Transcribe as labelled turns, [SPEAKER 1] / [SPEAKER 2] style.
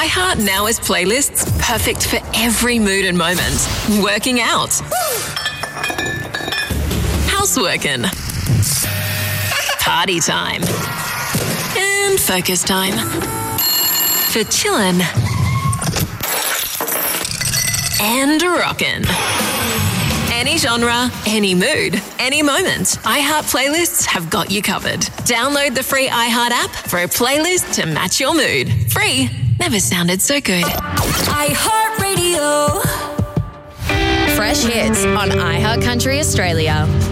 [SPEAKER 1] iHeart Now has playlists perfect for every mood and moment. Working out. Houseworking. Party time. And focus time. For chillin'. And rockin'. Any genre, any mood, any moment. iHeart Playlists have got you covered. Download the free iHeart app for a playlist to match your mood. Free never sounded so good.
[SPEAKER 2] iHeart Radio.
[SPEAKER 3] Fresh hits on iHeart Country Australia.